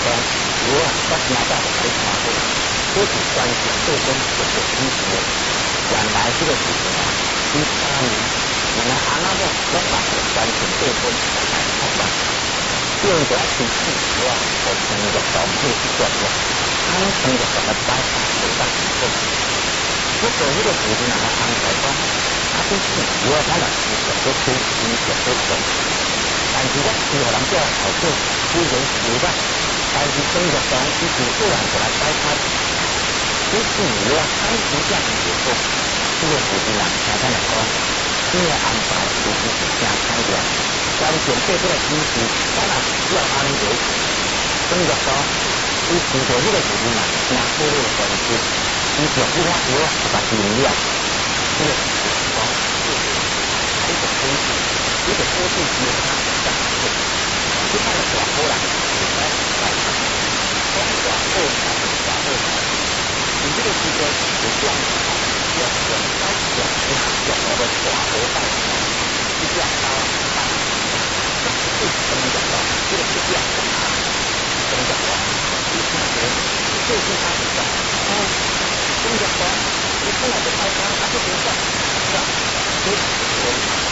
如果我现在就可以看到，这是关键最终一个基础。原来这个事情啊，第三年，原来阿拉伯拢把这个关键最终来看待。用着去记住啊，我成个导配去做的，他们成个什么白发有大成功。如果这个事情啊，安排讲，他都是如果他们是做出影响都成。但是我是互人叫好做，虽然是的，但是生活中一直突然就来摆开，这是如果看不见的结果，这个事情啊，简单来讲，这个安排其实是正常的。关键对这个知识，当然要安全。生活中，你遇到这个事情啊，正好这个关系，你就不管如何把它明了，这个事情讲，这个东西，这个科技只有它在做，其他的广播啦，你来来看，广播广播，你这个时间有这样子，要来讲要我的广播带，是这样的。这是怎么讲的？这个是这样的，怎么讲的？就是就是他是讲，怎么讲的？你出来的开发，他不能算，是吧？所以我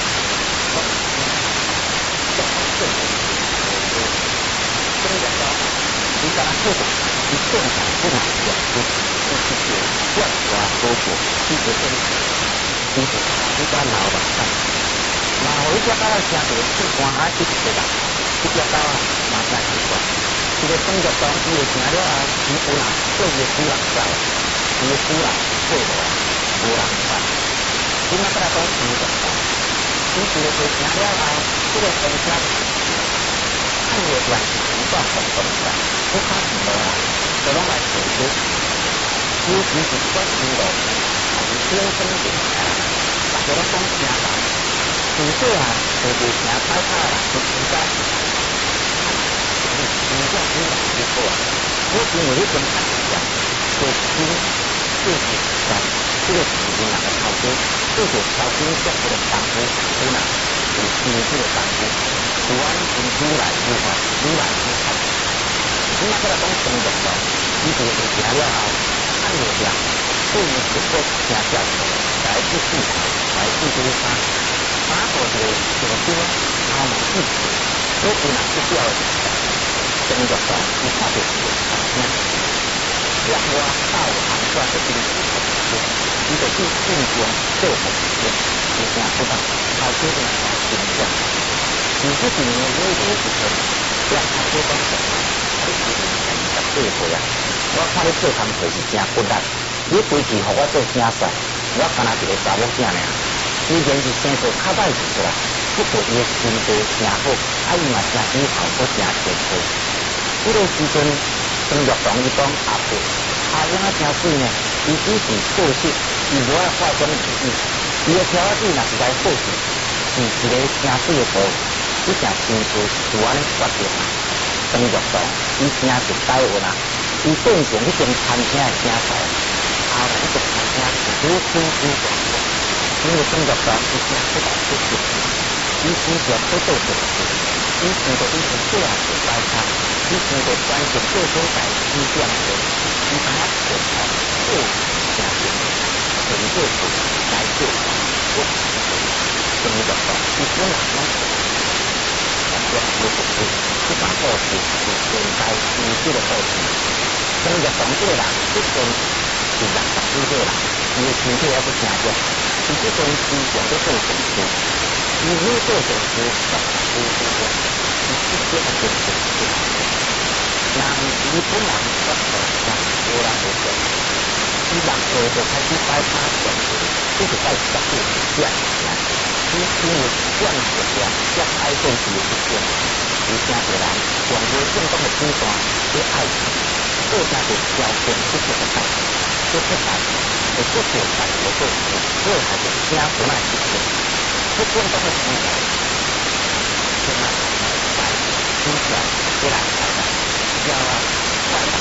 怎么讲的？你把它做的，你做的不难讲，就是万花多果，一直跟，就是一般老板看。那我一家到了家里去观下去对吧？一家到啊，马上去观。这个生活中，伊会听了啊，伊有人做伊夫人走，伊夫人做无啊，无人办。今仔个来讲生活中，伊这个听了啊，这个分享，看我关系情况很分散，不看什么啊，就拢来解决。尤其是关心的，还是天生的，大家都讲听啦。有时啊，就是听太太啦，就应该，你这样子没错啊。我认为你跟他讲，就是讲这个事情哪个操作，就是操作做这个功夫，有哪有新这个功夫，突然从出来就话，突然就看。你那个讲生活中，你就是听了后，看了讲，对于这个听教来自市场，来自这个商。把我的这个多他们自己都不能去掉的，生活中你看就是好像让我到行端的经济层面，你得去进行这个时间，你想不到，好多人来形象，你自己呢有一点时间，让他多帮什么，他的时间才对回啊。我看你做工就是真困难，你规矩和我做正事，我干那一个查某囝尔。虽然是生做较歹就是啦，不过伊个心地诚好，伊嘛诚依靠，搁诚谦卑。这个时阵，生活中伊讲阿伯，阿英啊诚水呢，伊只是过失，伊无爱化妆自己，伊个条子若是来过失，是一个诚水的步，一件心事就安尼决定啦。生活中，伊诚是台湾啊，伊变成迄间餐厅的正菜，后来迄间餐厅是愈开愈大。因为生活中是讲不到这些，伊是讲不到这些，伊是个伊是这样子来看，伊是个关键做出来是这样子，伊把它做成做下去，成就出来做我生活中是不能讲，感觉不是这把故事是现在你这个故事，生活中这个人这种是人十几岁人，伊的身体也不正常。你这公司讲的做手术，你如果做手术，你直接的做手术，那你不能说像我那个做，你让我就开始摆他手术，就是在实际这样来，你因为这样子这样，像爱做事的时间，你现在人广播正当的阶段，你爱做下的条件这些的代，这些代。我做做菜，我做所有还是家不耐时间，不过当的时候，现在来，今天过来，要